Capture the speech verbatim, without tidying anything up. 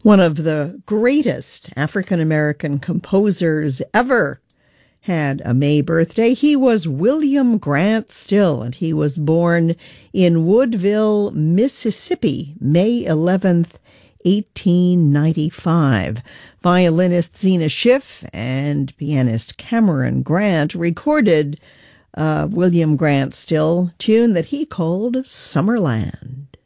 One of the greatest African-American composers ever had a May birthday. He was William Grant Still, and he was born in Woodville, Mississippi, May eleventh, eighteen ninety-five. Violinist Zena Schiff and pianist Cameron Grant recorded uh, William Grant Still tune that he called Summerland.